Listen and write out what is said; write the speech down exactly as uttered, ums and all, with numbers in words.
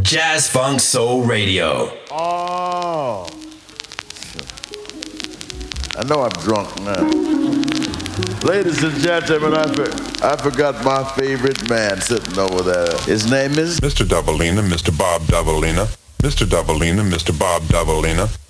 Jazz Funk Soul Radio. Oh. I know I'm drunk now. Ladies and gentlemen, I, for, I forgot my favorite man sitting over there. His name is Mister Doubleina, Mister Bob Doubleina. Mister Doubleina, Mister Bob Doubleina.